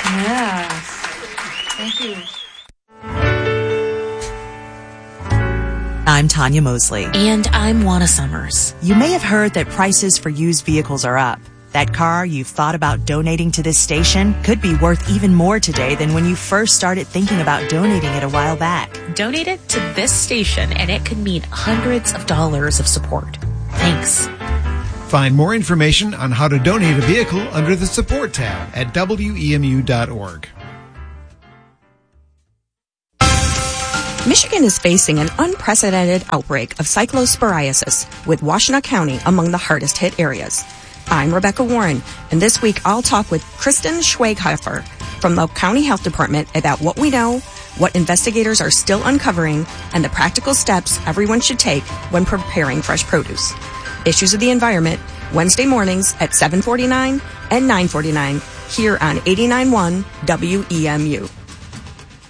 Yes. Thank you. I'm Tanya Mosley. And I'm Juana Summers. You may have heard that prices for used vehicles are up. That car you've thought about donating to this station could be worth even more today than when you first started thinking about donating it a while back. Donate it to this station and it could mean hundreds of dollars of support. Thanks. Find more information on how to donate a vehicle under the Support tab at WEMU.org. Michigan is facing an unprecedented outbreak of cyclosporiasis, with Washtenaw County among the hardest hit areas. I'm Rebecca Warren, and this week I'll talk with Kristen Schweighofer from the County Health Department about what we know, what investigators are still uncovering, and the practical steps everyone should take when preparing fresh produce. Issues of the Environment, Wednesday mornings at 7:49 and 9:49 here on 89.1 WEMU.